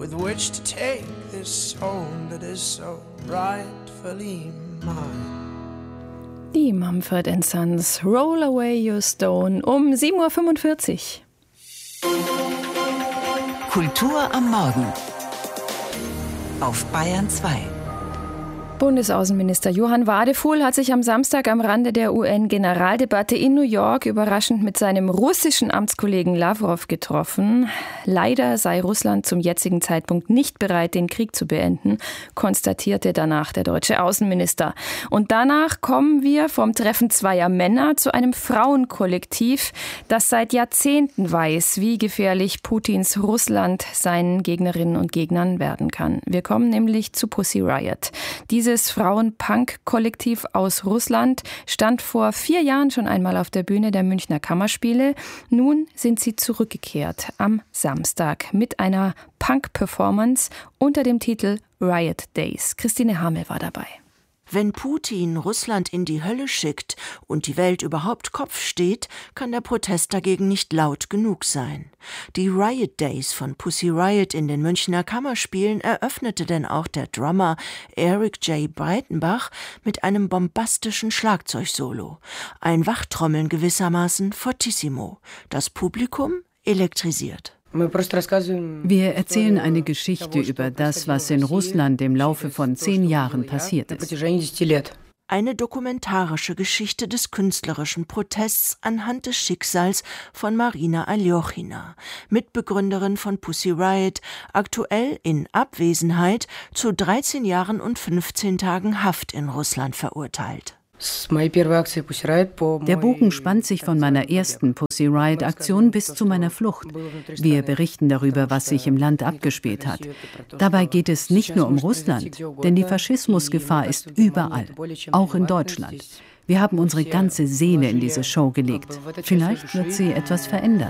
with which to take this soul that is so rightfully mine. Die Mumford & Sons, Roll Away Your Stone, um 7.45 Uhr. Kultur am Morgen auf Bayern 2. Bundesaußenminister Johann Wadefuhl hat sich am Samstag am Rande der UN-Generaldebatte in New York überraschend mit seinem russischen Amtskollegen Lavrov getroffen. Leider sei Russland zum jetzigen Zeitpunkt nicht bereit, den Krieg zu beenden, konstatierte danach der deutsche Außenminister. Und danach kommen wir vom Treffen zweier Männer zu einem Frauenkollektiv, das seit Jahrzehnten weiß, wie gefährlich Putins Russland seinen Gegnerinnen und Gegnern werden kann. Wir kommen nämlich zu Pussy Riot. Dieses Frauen-Punk-Kollektiv aus Russland stand vor 4 Jahren schon einmal auf der Bühne der Münchner Kammerspiele. Nun sind sie zurückgekehrt am Samstag mit einer Punk-Performance unter dem Titel Riot Days. Christine Hamel war dabei. Wenn Putin Russland in die Hölle schickt und die Welt überhaupt Kopf steht, kann der Protest dagegen nicht laut genug sein. Die Riot Days von Pussy Riot in den Münchner Kammerspielen eröffnete denn auch der Drummer Eric J. Breitenbach mit einem bombastischen Schlagzeugsolo. Ein Wachtrommeln gewissermaßen fortissimo. Das Publikum elektrisiert. Wir erzählen eine Geschichte über das, was in Russland im Laufe von 10 Jahren passiert ist. Eine dokumentarische Geschichte des künstlerischen Protests anhand des Schicksals von Marina Aljochina, Mitbegründerin von Pussy Riot, aktuell in Abwesenheit zu 13 Jahren und 15 Tagen Haft in Russland verurteilt. Der Bogen spannt sich von meiner ersten Pussy Riot-Aktion bis zu meiner Flucht. Wir berichten darüber, was sich im Land abgespielt hat. Dabei geht es nicht nur um Russland, denn die Faschismusgefahr ist überall, auch in Deutschland. Wir haben unsere ganze Seele in diese Show gelegt. Vielleicht wird sie etwas verändern.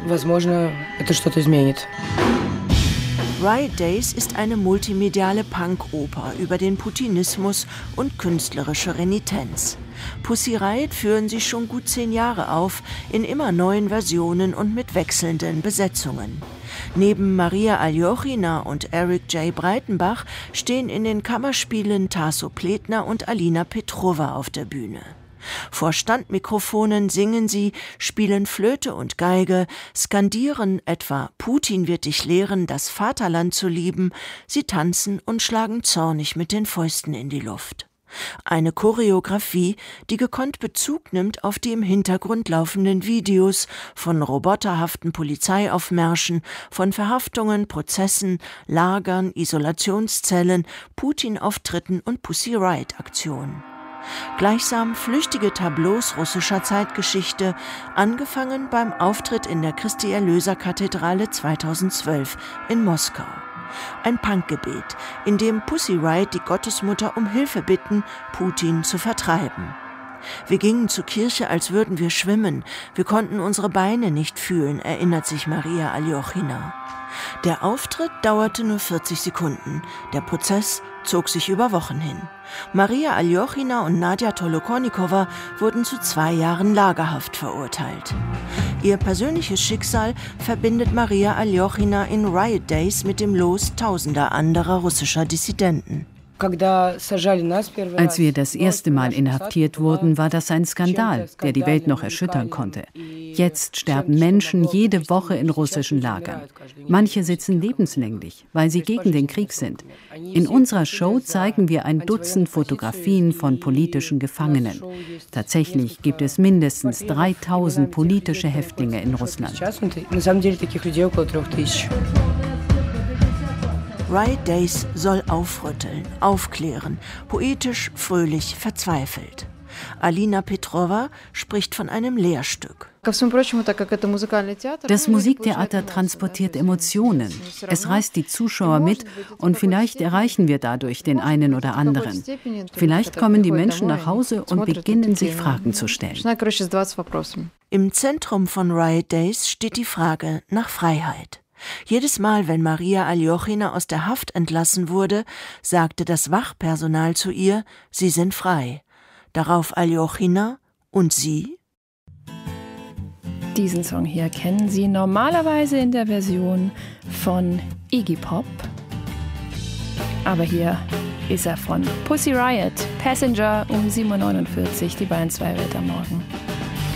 Riot Days ist eine multimediale Punk-Oper über den Putinismus und künstlerische Renitenz. Pussy Riot führen sie schon gut 10 Jahre auf, in immer neuen Versionen und mit wechselnden Besetzungen. Neben Maria Aljochina und Eric J. Breitenbach stehen in den Kammerspielen Tasso Pletner und Alina Petrova auf der Bühne. Vor Standmikrofonen singen sie, spielen Flöte und Geige, skandieren etwa »Putin wird dich lehren, das Vaterland zu lieben«, sie tanzen und schlagen zornig mit den Fäusten in die Luft. Eine Choreografie, die gekonnt Bezug nimmt auf die im Hintergrund laufenden Videos von roboterhaften Polizeiaufmärschen, von Verhaftungen, Prozessen, Lagern, Isolationszellen, Putin-Auftritten und Pussy Riot-Aktionen. Gleichsam flüchtige Tableaus russischer Zeitgeschichte, angefangen beim Auftritt in der Christi-Erlöser-Kathedrale 2012 in Moskau. Ein Punkgebet, in dem Pussy Riot die Gottesmutter um Hilfe bitten, Putin zu vertreiben. Wir gingen zur Kirche, als würden wir schwimmen. Wir konnten unsere Beine nicht fühlen, erinnert sich Maria Aljochina. Der Auftritt dauerte nur 40 Sekunden. Der Prozess zog sich über Wochen hin. Maria Aljochina und Nadja Tolokonnikova wurden zu 2 Jahren Lagerhaft verurteilt. Ihr persönliches Schicksal verbindet Maria Aljochina in Riot Days mit dem Los tausender anderer russischer Dissidenten. Als wir das erste Mal inhaftiert wurden, war das ein Skandal, der die Welt noch erschüttern konnte. Jetzt sterben Menschen jede Woche in russischen Lagern. Manche sitzen lebenslänglich, weil sie gegen den Krieg sind. In unserer Show zeigen wir ein Dutzend Fotografien von politischen Gefangenen. Tatsächlich gibt es mindestens 3000 politische Häftlinge in Russland. Riot Days soll aufrütteln, aufklären, poetisch, fröhlich, verzweifelt. Alina Petrova spricht von einem Lehrstück. Das Musiktheater transportiert Emotionen. Es reißt die Zuschauer mit und vielleicht erreichen wir dadurch den einen oder anderen. Vielleicht kommen die Menschen nach Hause und beginnen sich Fragen zu stellen. Im Zentrum von Riot Days steht die Frage nach Freiheit. Jedes Mal, wenn Maria Aljochina aus der Haft entlassen wurde, sagte das Wachpersonal zu ihr, sie sind frei. Darauf Aljochina: und Sie? Diesen Song hier kennen Sie normalerweise in der Version von Iggy Pop. Aber hier ist er von Pussy Riot, Passenger um 7.49 Uhr, die Bayern 2 Welt am Morgen.